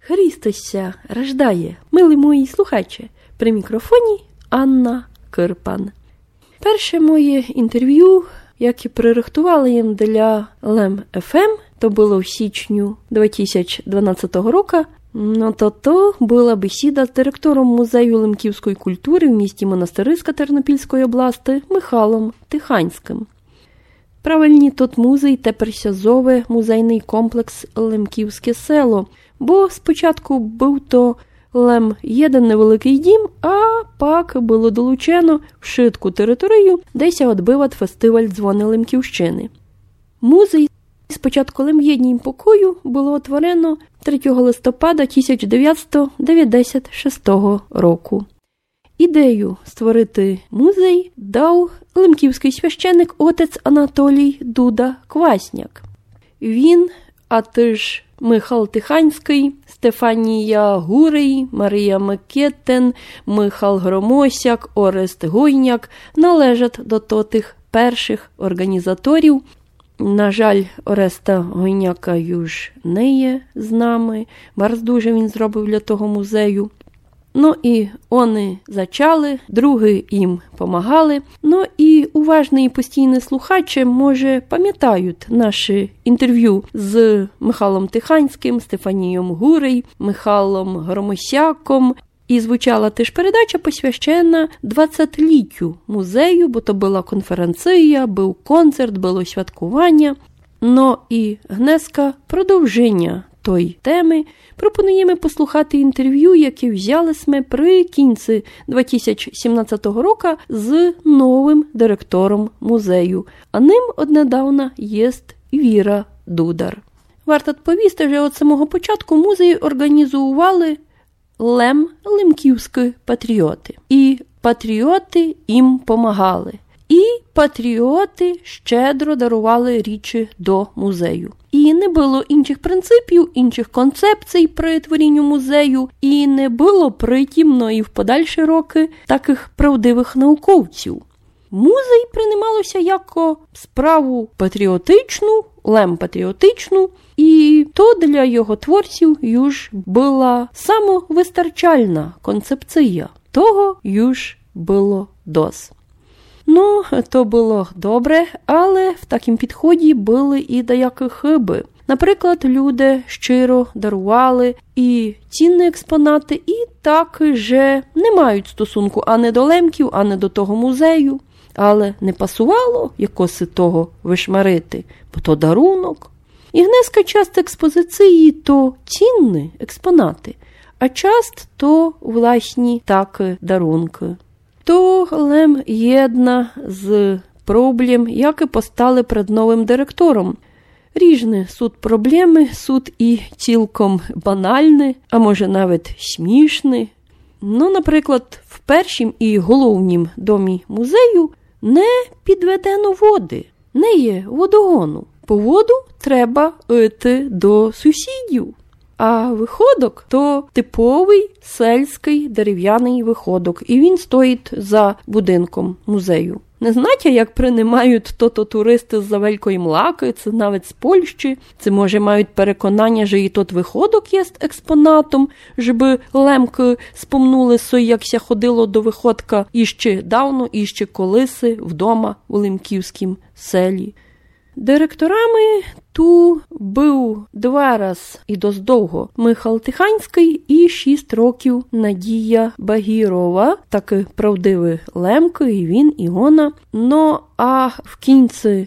Христося рождає, милі мої слухачі. При мікрофоні Анна Кирпан. Перше моє інтерв'ю, яке пририхтували їм для LEM-FM, то було в січню 2012 року. То була бесіда з директором музею лемківської культури в місті Монастириська Тернопільської області Михайлом Тиханським. Правильні тут музей теперся зове музейний комплекс Лемківське село, бо спочатку був то Лем єден невеликий дім, а пак було долучено в шитку територію, десь відбивать фестиваль «Дзвони Лемківщини». Музей спочатку Лем'єднім покою було отворено 3 листопада 1996 року. Ідею створити музей дав лемківський священник отець Анатолій Дуда-Квасняк. Він, а теж Михал Тиханський, Стефанія Гурий, Марія Микетен, Михал Громосяк, Орест Гойняк належать до тих перших організаторів. На жаль, Ореста Гойняка юж не є з нами. Барз дуже він зробив для того музею. І вони зачали, другі їм помагали. І уважні і постійні слухачі, може, пам'ятають наше інтерв'ю з Михайлом Тиханським, Стефанієм Гурей, Михайлом Громосяком. І звучала теж передача, посвящена 20-літтю музею, бо то була конференція, був концерт, було святкування. І гнеска продовження той теми пропонуємо послухати інтерв'ю, яке взяли ми при кінці 2017 року з новим директором музею. А ним однедавна є Віра Дудар. Варто повісти, що від самого початку музей організували лемківські патріоти. І патріоти їм помагали. І патріоти щедро дарували річі до музею. І не було інших принципів, інших концепцій при творінню музею, і не було притімно і в подальші роки таких правдивих науковців. Музей приймалося як справу патріотичну, лем-патріотичну, і то для його творців юж була самовистачальна концепція. Того юж було дос. То було добре, але в такому підході були і деякі хиби. Наприклад, люди щиро дарували і цінні експонати, і так же не мають стосунку ані до лемків, ані до того музею. Але не пасувало якось того вишмарити, бо то дарунок. І гнеска часто експозиції то цінні експонати, а часто то власні таки дарунки. То лем єдна з проблем, які постали перед новим директором. Різні суд проблеми, суд і цілком банальні, а може навіть смішні. Наприклад, в першім і головнім домі музею не підведено води, не є водогону. По воду треба йти до сусідів. А виходок – то типовий сельський дерев'яний виходок, і він стоїть за будинком музею. Не знаєте, як приймають то туристи з-за Великої Млаки, це навіть з Польщі. Це, може, мають переконання, що і тот виходок є експонатом, щоб лемки спомнули, якся ходило до виходка іще давно, іще колиси вдома у лемківськім селі. Директорами ту був 2 рази і довго Михал Тиханський і 6 років Надія Багірова, таки правдиві лемки, і він, і вона. А в кінці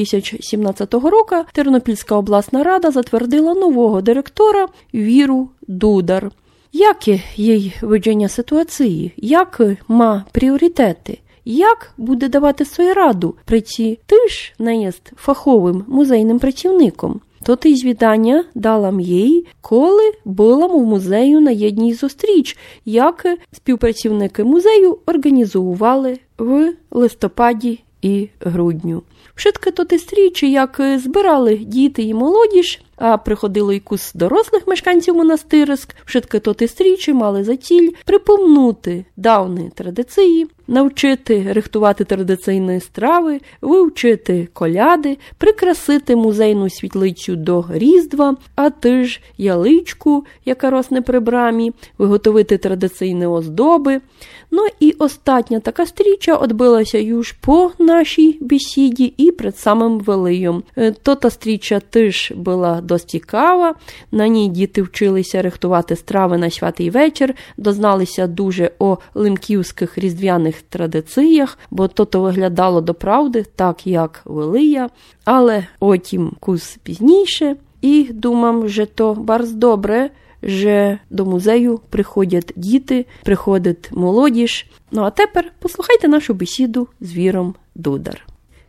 2017 року Тернопільська обласна рада затвердила нового директора Віру Дудар. Яке їй видіння ситуації? Які ма пріоритети? Як буде давати свою раду при ці ти ж не є фаховим музейним працівником? То ти звідання дала їй, коли була в музею на єдній зустріч, як співпрацівники музею організували в листопаді і грудню. Вшитки то ти стрічі, як збирали діти і молодіж А приходило й кус дорослих мешканців монастириськ, všetky тоти стрічі мали за ціль припомнути давні традиції, навчити рихтувати традиційні страви, вивчити коляди, прикрасити музейну світлицю до Різдва, а теж яличку, яка росне при брамі, виготовити традиційні оздоби. Ну і остання така стріча odбилася юж по нашій бесіді і перед самим Велиєм. Та стріча теж була досить цікава, на ній діти вчилися рихтувати страви на святий вечір, дозналися дуже о лемківських різдвяних традиціях, бо то виглядало до правди так, як Велия, але отім кус пізніше. І думам, що то bardzo добре, że do muzeju приходять діти, приходить молодіж. Ну а тепер послухайте нашу бесіду з Віром Дудар.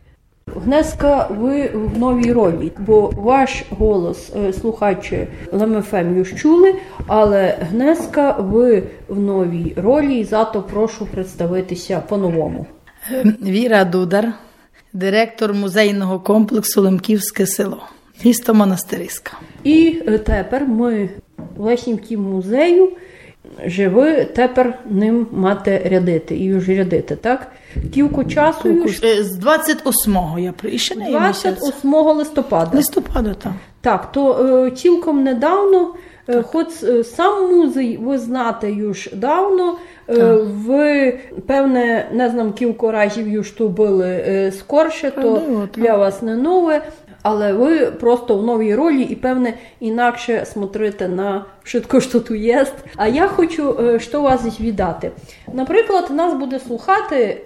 Гнеска, ви в новій ролі, бо ваш голос слухачі ЛМФМ już чули, але Гнеска, ви в новій ролі, і зато прошу представитися по-новому. Віра Дудар, директор музейного комплексу Лемківське село, місто Монастириська. І тепер ми власенькі музею, що ви тепер ним мате рядити, і вже рядите, так? Кілько часу? З 28-го я прийшла. 28 листопада. Листопада, так. Так, то цілком недавно, хоч сам музей ви знаєте już давно, ви, певне, не знам кілько разів już tu були скорше, то для вас не нове, але ви просто в новій ролі і, певне, інакше смотрите на wszystko, що тут є. А я хочу, що вас віддати. Наприклад, нас буде слухати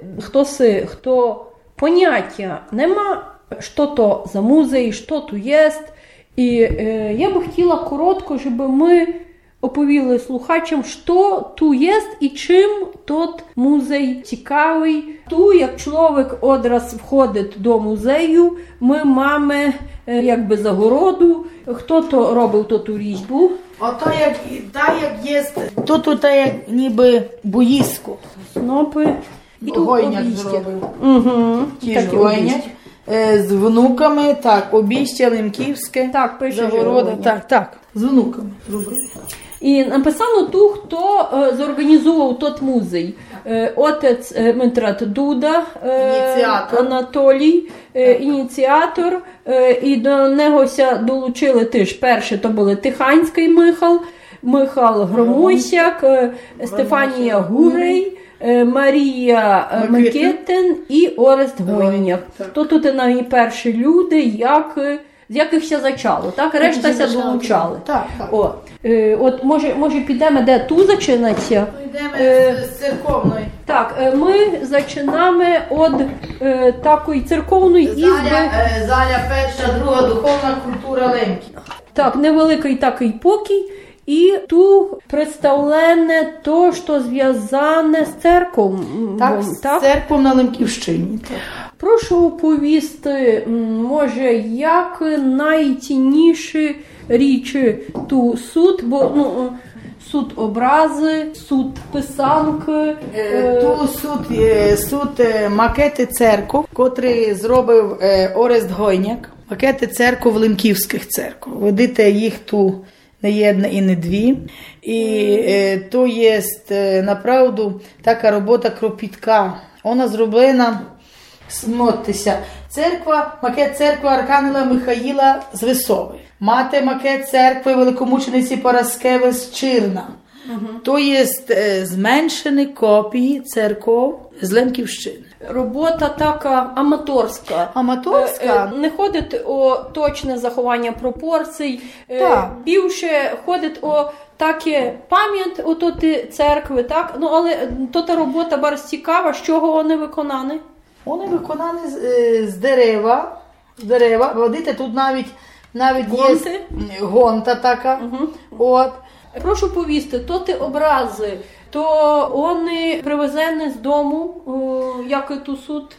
хто поняття нема, що то за музей, що тут є. І я би хотіла коротко, щоб ми оповіли слухачам, що тут є і чим тот музей цікавий. Ту, як чоловік одраз входить до музею, ми маємо якби загороду. Хто то робив ту різьбу? Ото як є, тут як ніби боїску. Снопи. І Гойняк зробив. Угу. Ті ж гойняк. З внуками, так, обіщя Лемківське, так, пише загорода, так, з внуками зробили. І написано ту, хто зорганізував тот музей. Отець Митрат Дуда, Анатолій, ініціатор, і до нього долучили теж перші, то були Тиханський Михал Громойсяк, Стефанія Гурей, Марія Микитин і Орест Гойняк. То тут найперші люди, з яких ся зачало, так? Решта ся долучали. Так. От, може підемо, де ту зачинаться? Йдемо з церковної. Так, ми зачинаємо від такої церковної ізби. Заля перша, друга духовна культура Лемків. Так, невеликий такий покій. І тут представлене то, що зв'язане з церквою. Так, з церквою на Лемківщині. Так. Прошу оповісти, може, як найцінніші річі ту суд, бо суд образи, суд писанки. Ту суд макети церков, котрий зробив Орест Гойняк. Макети церков Лемківських церков. Видите їх ту не jedna і не дві. І то є, направду, така робота кропітка. Вона зроблена, смотрися, макет церкви Аркангела Михаїла з Висови. Мати макет церкви Великомучениці Параскеви з Чирна. То є зменшені копії церков з Лемківщини. Робота така аматорська. Аматорська? Не ходить о точне заховання пропорцій. Більше ходить о таке пам'ять ототи церкви, так? Ну, але та робота bardzo цікава. З чого вони виконані? Вони виконані з дерева. Видите, тут навіть є гонта така. От. Прошу повісти, то ти образи, то вони привезені з дому, як і ту суд?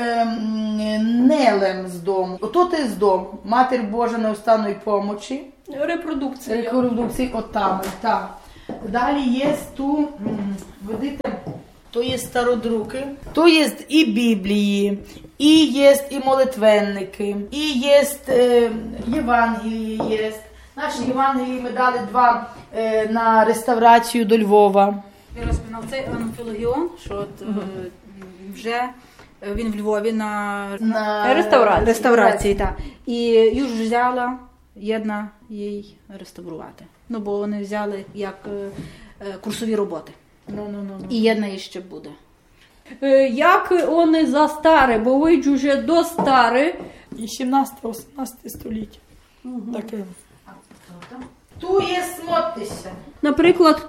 Не з дому. Тут з дому. Матір Божа неустанної помочі. Репродукції отам, так. Далі є ту, видите, то є стародруки, то є і Біблії, І є і молитвенники, і є Євангелії є. Наші Євангелії ми дали 2 на реставрацію до Львова. Я розпинав цей Анфілогіон, що от, вже він в Львові на реставрації. Так. І już взяла jedna їй реставрувати. Ну, бо вони взяли як курсові роботи. І jedna іще буде. Як вони за старе, бо ви вже до старе. І 17-18 століття. Таке. Ту є смотрися. Наприклад,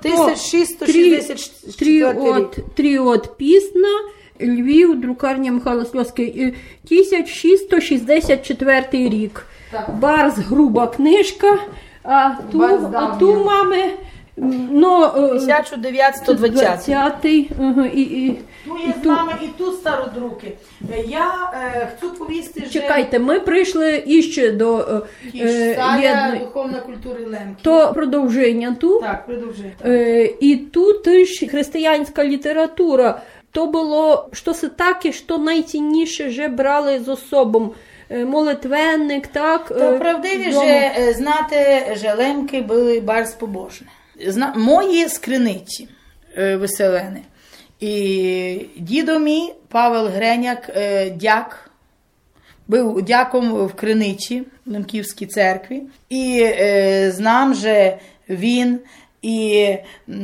1664 рік. Тріот Пісна, Львів, друкарня Михайла Сльозький, 1664 рік. Так. Барс груба книжка, а ту мами, ну, 1920. І Ту є з нами і тут стародруки. Я хочу повісти, що... Чекайте, ми прийшли іще до Саря духовна культури Лемків. То продовження тут. Так, продовжуй. І тут ж християнська література. То було щось таке, що найцінніше вже брали з особом. Молитвенник, так? То правдиві же знати, що Лемки були барс побожні. Мої скриниці веселени. І дідо мій, Павел Греняк, дяк, був дяком в Криниці, в Лемківській церкві. І знам, що він і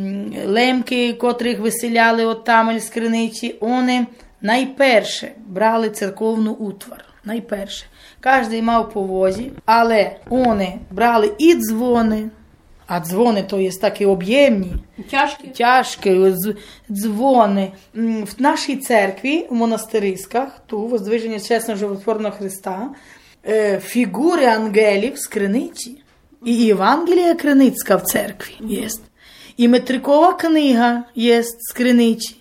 Лемки, котрих виселяли от там з Криниці, вони найперше брали церковну утвар. Найперше. Кожен мав по возі, але вони брали і дзвони, а дзвони то є такі об'ємні, тяжкі дзвони. В нашій церкві, у монастириськах, ту, Воздвиження Чесного Животворного Христа, фігури ангелів з Криниці. І Євангелія Криницька в церкві є. І Метрикова книга є з Криниці.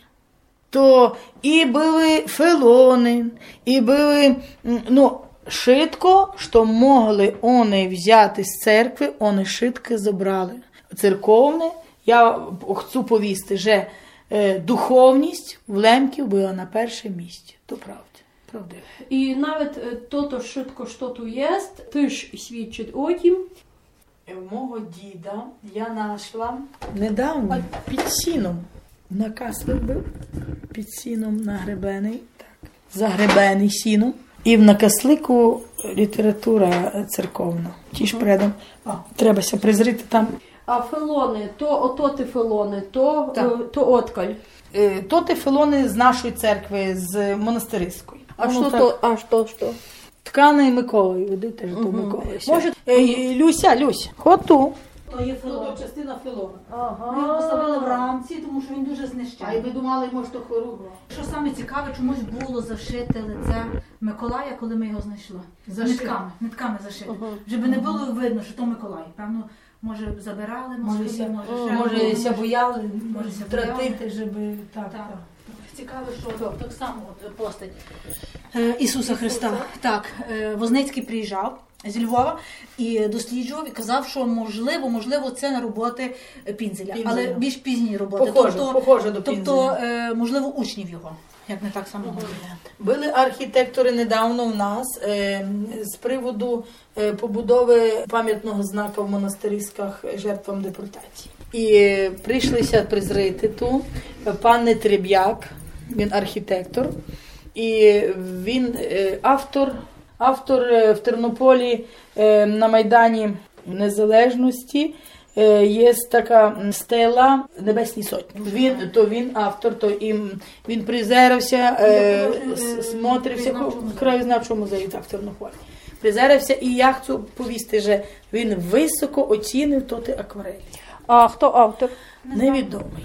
То і були фелони, і були, ну, швидко, що могли вони взяти з церкви, вони швидко забрали. Церковне, я хочу повісти, що духовність в Лемків була на першому місці. То правда. Правдиво. І навіть то швидко, що тут є, теж свідчить о тім. Мого діда я знайшла недавно під сіном. На каслик був, під сіном нагребений, так, загребений сіном. І в накаслику література церковна. Ті ж предам. Требася призрити там. А фелони, то ти фелони, то откаль. То ти фелони з нашої церкви, з монастириської. А що? Тканий Миколою, видите, що то Миколою. Може, Люся, хоту. То є фелон. То частина фелона. Ми його поставили вранці, тому що він дуже знищений. А і ви думали, може, то хоругва. Що саме цікаве, чомусь було зашите лице Миколая, коли ми його знайшли. Нитками зашите. Щоб не було видно, що то Миколай. Певно, може забирали, може ся бояли, може втратити, щоб... Так. Цікаво, що так само постать Ісуса Христа. Так, Возницький приїжджав з Львова і досліджував і казав, що можливо це на роботи Пінзеля, але більш пізні роботи. Похоже до Пінзеля. Тобто, можливо, учнів його, як не так само. Були архітектори недавно в нас з приводу побудови пам'ятного знака в монастириськах жертвам депортації. І прийшлися призрити ту пан Нетреб'як, він архітектор, і він автор в Тернополі на Майдані Незалежності є така стела Небесні Сотні. Він автор, він призерився, смотрився в краєзнавчому музеї, так, в Тернополі. Призерився, і я хочу повісти, що він високо оцінив тоти акварелі. А хто автор? Невідомий.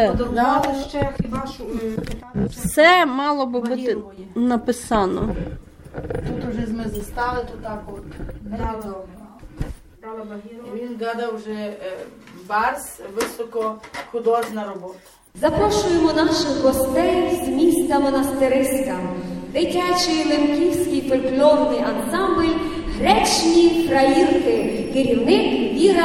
Все мало би бути написано. Тут вже ми застали, то так от. Невідомий. Він гадав вже барс, високохудожна робота. Запрошуємо наших гостей з міста Монастириська. Дитячий лемківський фольклорний ансамбль «Гречні фраїрки». Керівник Віра